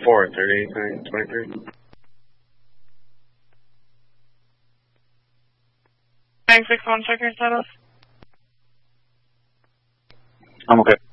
4, 38, 23. Nine 6 1, check your status. I'm okay.